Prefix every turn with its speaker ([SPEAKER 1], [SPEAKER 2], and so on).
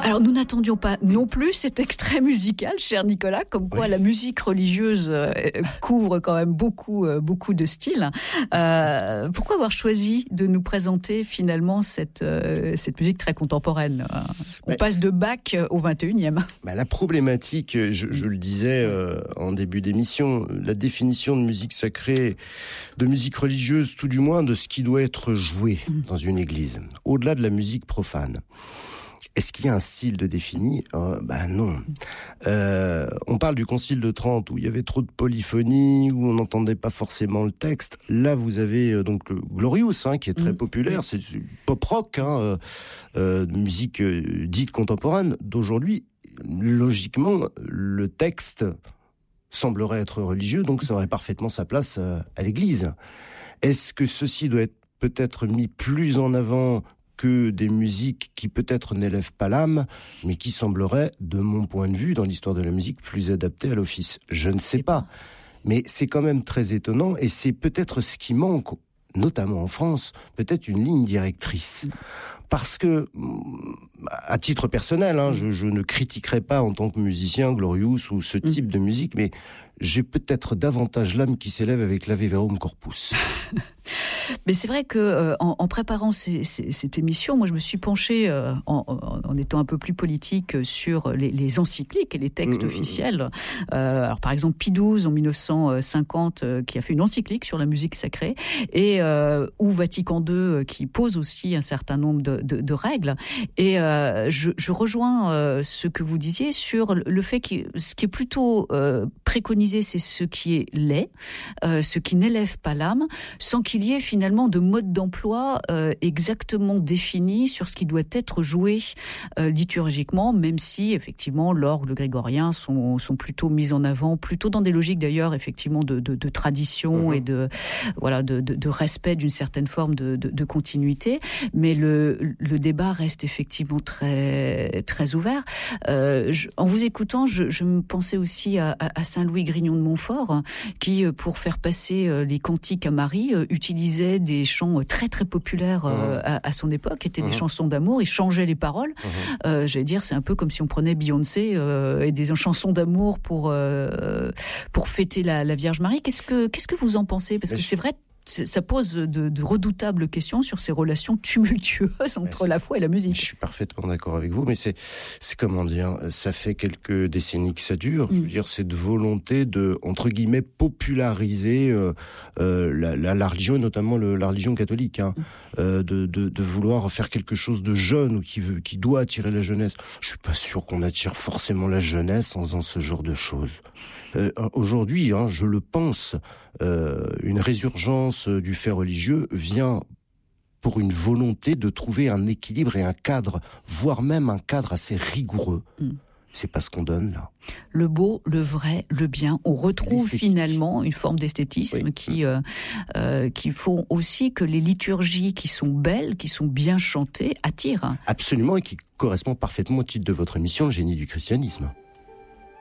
[SPEAKER 1] Alors nous n'attendions pas non plus cet extrait musical, cher Nicolas, comme quoi la musique religieuse couvre quand même beaucoup de styles. Pourquoi avoir choisi de nous présenter finalement cette musique très contemporaine ? On passe de Bach au 21e.
[SPEAKER 2] La problématique, je le disais en début d'émission, la définition de musique sacrée, de musique religieuse, tout du moins de ce qui doit être joué dans une église, au-delà de la musique profane. Est-ce qu'il y a un style de défini ? Non. On parle du Concile de Trente où il y avait trop de polyphonie, où on n'entendait pas forcément le texte. Là, vous avez donc le Glorious, qui est très populaire. C'est pop rock, musique dite contemporaine d'aujourd'hui. Logiquement, le texte semblerait être religieux, donc ça aurait parfaitement sa place à l'église. Est-ce que ceci doit être peut-être mis plus en avant que des musiques qui peut-être n'élèvent pas l'âme, mais qui sembleraient, de mon point de vue, dans l'histoire de la musique, plus adaptées à l'office? Je ne sais pas. Mais c'est quand même très étonnant, et c'est peut-être ce qui manque, notamment en France, peut-être une ligne directrice. Parce que, à titre personnel, je ne critiquerai pas en tant que musicien Glorious ou ce type de musique, mais j'ai peut-être davantage l'âme qui s'élève avec l'Ave Verum Corpus.
[SPEAKER 1] Mais c'est vrai que en préparant cette émission, moi je me suis penchée en étant un peu plus politique sur les encycliques et les textes officiels. Alors par exemple Pie XII en 1950 qui a fait une encyclique sur la musique sacrée, et ou Vatican II qui pose aussi un certain nombre de règles. Et je rejoins ce que vous disiez sur le fait que ce qui est plutôt préconisé, c'est ce qui est laid, ce qui n'élève pas l'âme, sans qu'il y ait finalement de mode d'emploi exactement défini sur ce qui doit être joué liturgiquement, même si effectivement l'orgue, le grégorien sont plutôt mis en avant, plutôt dans des logiques d'ailleurs effectivement de tradition et de respect d'une certaine forme de continuité. Mais le débat reste effectivement très très ouvert. En vous écoutant, je me pensais aussi à Saint Louis Grignon de Montfort, qui pour faire passer les cantiques à Marie utilisait des chants très très populaires à son époque, étaient des chansons d'amour, il changeait les paroles. J'allais dire, c'est un peu comme si on prenait Beyoncé et des chansons d'amour pour fêter la Vierge Marie. Qu'est-ce que vous en pensez ? Parce que c'est vrai, ça pose de redoutables questions sur ces relations tumultueuses entre la foi et la musique.
[SPEAKER 2] Je suis parfaitement d'accord avec vous, mais c'est comment dire, ça fait quelques décennies que ça dure. Je veux dire, cette volonté de, entre guillemets, populariser la religion, et notamment la religion catholique, de vouloir faire quelque chose de jeune ou qui doit attirer la jeunesse. Je suis pas sûr qu'on attire forcément la jeunesse en faisant ce genre de choses. Aujourd'hui, je le pense, une résurgence du fait religieux vient pour une volonté de trouver un équilibre et un cadre, voire même un cadre assez rigoureux. C'est pas ce qu'on donne là.
[SPEAKER 1] Le beau, le vrai, le bien. On retrouve finalement une forme d'esthétisme qui font aussi que les liturgies qui sont belles, qui sont bien chantées, attirent.
[SPEAKER 2] Absolument, et qui correspond parfaitement au titre de votre émission, le génie du christianisme.